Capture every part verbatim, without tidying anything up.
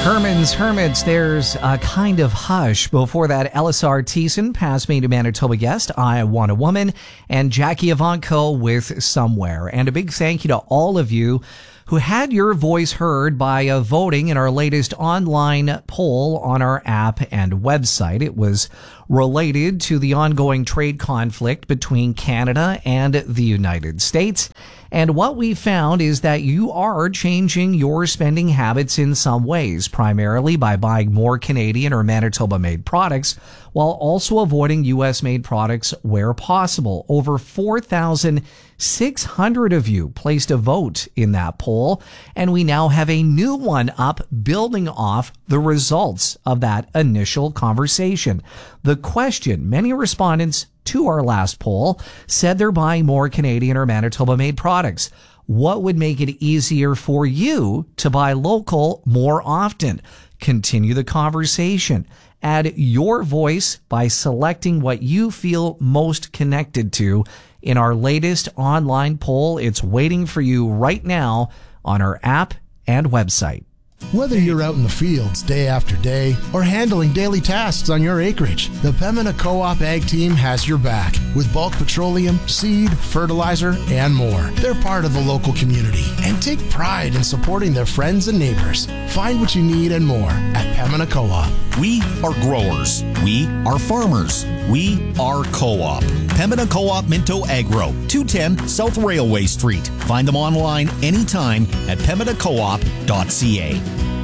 Herman's Hermits, there's a kind of hush. Before that, L S R Thiessen, Pass Me to Manitoba Guest, I Want a Woman, and Jackie Ivanko with Somewhere. And a big thank you to all of you who had your voice heard by uh, voting in our latest online poll on our app and website. It was related to the ongoing trade conflict between Canada and the United States. And what we found is that you are changing your spending habits in some ways, primarily by buying more Canadian or Manitoba-made products, while also avoiding U S-made products where possible. Over four thousand six hundred of you placed a vote in that poll, and we now have a new one up building off the results of that initial conversation. The question, many respondents to our last poll said they're buying more Canadian or Manitoba-made products. What would make it easier for you to buy local more often? Continue the conversation. Add your voice by selecting what you feel most connected to in our latest online poll. It's waiting for you right now on our app and website. Whether you're out in the fields day after day or handling daily tasks on your acreage, the Pembina Co-op Ag Team has your back with bulk petroleum, seed, fertilizer, and more. They're part of the local community and take pride in supporting their friends and neighbors. Find what you need and more at Pembina Co-op. We are growers. We are farmers. We are Co-op. Pembina Co-op Minto Agro, two ten South Railway Street. Find them online anytime at pembina coop dot c a.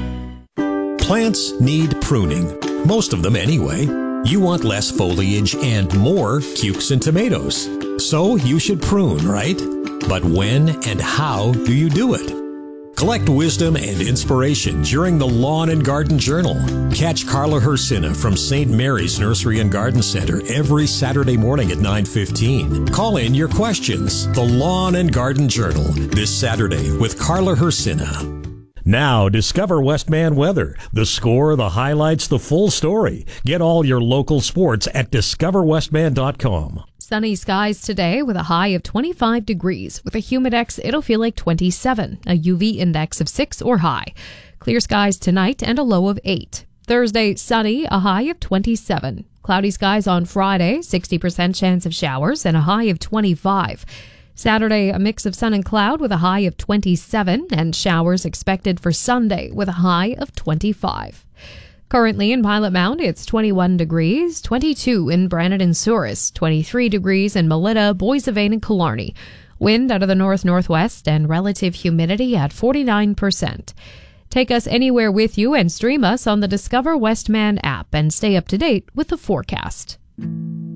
Plants need pruning. Most of them anyway. You want less foliage and more cukes and tomatoes. So you should prune, right? But when and how do you do it? Collect wisdom and inspiration during the Lawn and Garden Journal. Catch Carla Hersina from Saint Mary's Nursery and Garden Center every Saturday morning at nine fifteen. Call in your questions. The Lawn and Garden Journal this Saturday with Carla Hersina. Now, discover Westman Weather. The score, the highlights, the full story. Get all your local sports at discover westman dot com. Sunny skies today with a high of twenty-five degrees. With a humidex, it'll feel like twenty-seven. A U V index of six or high. Clear skies tonight and a low of eight. Thursday, sunny, a high of twenty-seven. Cloudy skies on Friday, sixty percent chance of showers and a high of twenty-five. Saturday, a mix of sun and cloud with a high of twenty-seven, and showers expected for Sunday with a high of twenty-five. Currently in Pilot Mound, it's twenty-one degrees, twenty-two in Brandon and Souris, twenty-three degrees in Melita, Boissevain, and Killarney. Wind out of the north-northwest and relative humidity at forty-nine percent. Take us anywhere with you and stream us on the Discover Westman app and stay up to date with the forecast.